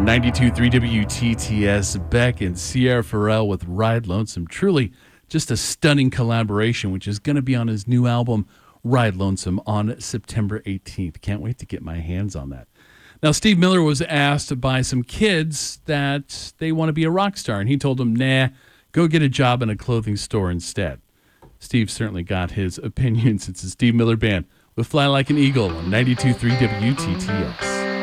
92.3 WTTS, Beck and Sierra Farrell with Ride Lonesome. Truly just a stunning collaboration, which is going to be on his new album, Ride Lonesome, on September 18th. Can't wait to get my hands on that. Now, Steve Miller was asked by some kids that they want to be a rock star, and he told them, nah, go get a job in a clothing store instead. Steve certainly got his opinions. It's the Steve Miller Band with Fly Like an Eagle on 92.3 WTTS.